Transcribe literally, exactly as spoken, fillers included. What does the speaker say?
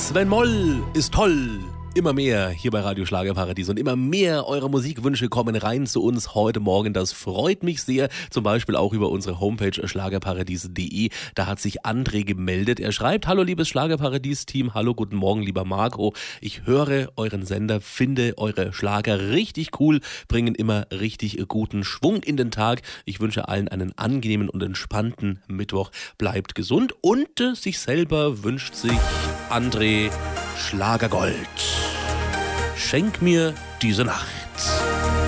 Sven Moll ist toll. Immer mehr hier bei Radio Schlagerparadies und immer mehr eurer Musikwünsche kommen rein zu uns heute Morgen. Das freut mich sehr. Zum Beispiel auch über unsere Homepage schlagerparadies punkt de. Da hat sich André gemeldet. Er schreibt: Hallo liebes Schlagerparadies-Team. Hallo, guten Morgen lieber Marco. Ich höre euren Sender, finde eure Schlager richtig cool, bringen immer richtig guten Schwung in den Tag. Ich wünsche allen einen angenehmen und entspannten Mittwoch. Bleibt gesund und äh, sich selber wünscht sich André Schlagergold. Schenk mir diese Nacht.